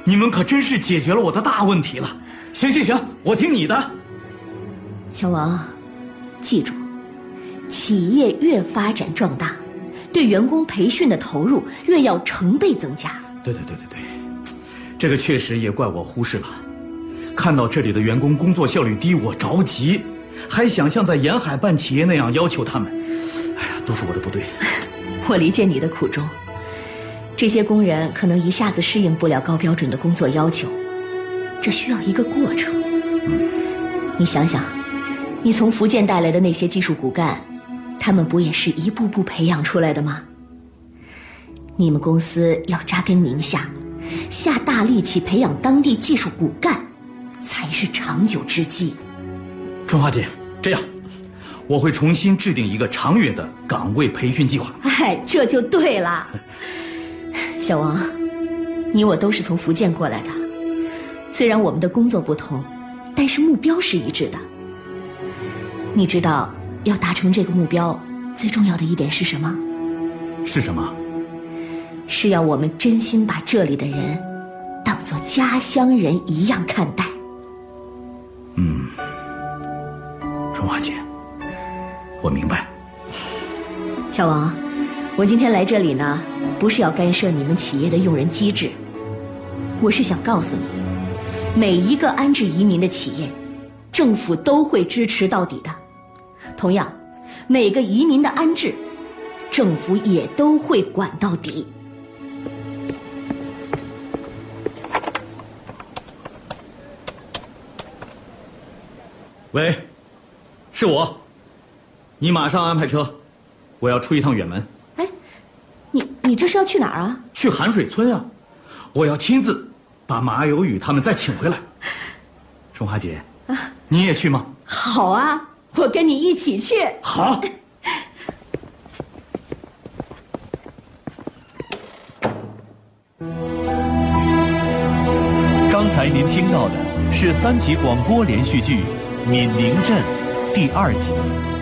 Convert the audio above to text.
你们可真是解决了我的大问题了。行行行，我听你的。 小王，记住，企业越发展壮大，对员工培训的投入越要成倍增加。 对，这个确实也怪我忽视了。看到这里的员工工作效率低，我着急，还想像在沿海办企业那样要求他们。哎呀，都是我的不对。 我理解你的苦衷，这些工人可能一下子适应不了高标准的工作要求，这需要一个过程。你想想，你从福建带来的那些技术骨干，他们不也是一步步培养出来的吗？你们公司要扎根宁夏，下大力气培养当地技术骨干，才是长久之计。 春花姐，这样，我会重新制定一个长远的岗位培训计划。 哎，这就对了。小王，你我都是从福建过来的，虽然我们的工作不同，但是目标是一致的。你知道要达成这个目标最重要的一点是什么？ 是什么？ 是要我们真心把这里的人当作家乡人一样看待。 春花姐，我明白。 小王，我今天来这里呢，不是要干涉你们企业的用人机制，我是想告诉你，每一个安置移民的企业，政府都会支持到底的。同样，每个移民的安置，政府也都会管到底。 喂，是我，你马上安排车，我要出一趟远门。 哎，你这是要去哪儿啊？ 去寒水村啊，我要亲自把马有雨他们再请回来。春花姐，你也去吗？ 好啊，我跟你一起去。 好。 刚才您听到的是3集广播连续剧《闽宁镇》第2集。